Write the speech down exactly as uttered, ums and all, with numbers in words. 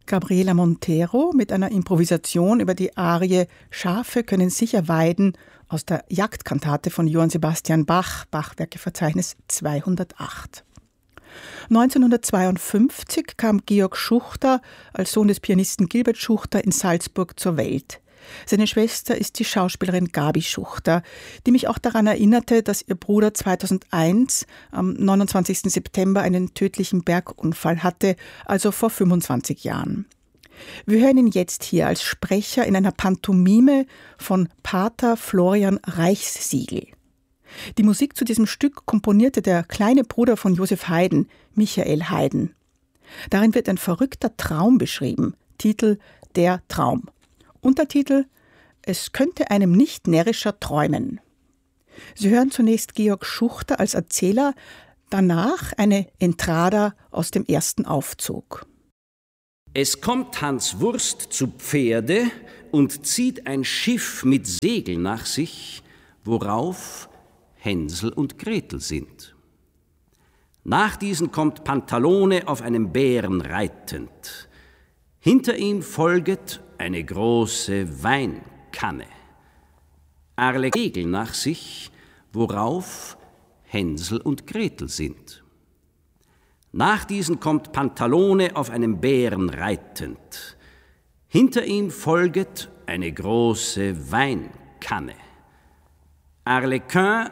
Gabriela Montero mit einer Improvisation über die Arie Schafe können sicher weiden aus der Jagdkantate von Johann Sebastian Bach, Bachwerkeverzeichnis zweihundertacht. neunzehnhundertzweiundfünfzig kam Georg Schuchter als Sohn des Pianisten Gilbert Schuchter in Salzburg zur Welt. Seine Schwester ist die Schauspielerin Gabi Schuchter, die mich auch daran erinnerte, dass ihr Bruder zweitausendeins am neunundzwanzigsten September einen tödlichen Bergunfall hatte, also vor fünfundzwanzig Jahren. Wir hören ihn jetzt hier als Sprecher in einer Pantomime von Pater Florian Reichssiegel. Die Musik zu diesem Stück komponierte der kleine Bruder von Joseph Haydn, Michael Haydn. Darin wird ein verrückter Traum beschrieben, Titel Der Traum. Untertitel Es könnte einem nicht närrischer träumen. Sie hören zunächst Georg Schuchter als Erzähler, danach eine Entrada aus dem ersten Aufzug. Es kommt Hans Wurst zu Pferde und zieht ein Schiff mit Segel nach sich, worauf Hänsel und Gretel sind. Nach diesen kommt Pantalone auf einem Bären reitend. Hinter ihm folget eine große Weinkanne. Arle Segel nach sich, worauf Hänsel und Gretel sind. Nach diesen kommt Pantalone auf einem Bären reitend. Hinter ihm folget eine große Weinkanne. Arlequin